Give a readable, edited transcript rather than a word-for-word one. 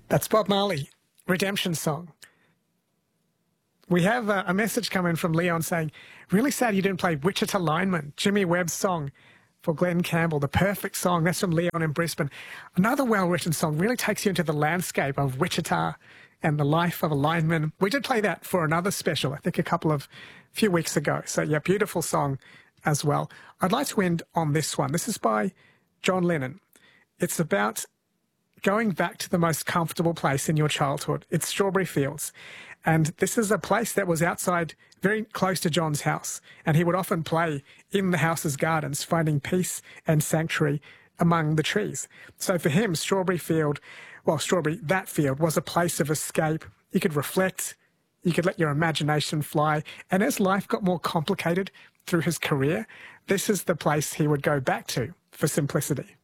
That's Bob Marley, Redemption Song. We have a message coming from Leon saying, really sad you didn't play Wichita Lineman, Jimmy Webb's song for Glenn Campbell, the perfect song. That's from Leon in Brisbane. Another well-written song, really takes you into the landscape of Wichita and the life of a lineman. We did play that for another special, I think a few weeks ago. So yeah, beautiful song as well. I'd like to end on this one. This is by John Lennon. It's about going back to the most comfortable place in your childhood. It's Strawberry Fields. And this is a place that was outside, very close to John's house. And he would often play in the house's gardens, finding peace and sanctuary among the trees. So for him, that field was a place of escape. You could reflect, you could let your imagination fly. And as life got more complicated through his career, this is the place he would go back to for simplicity.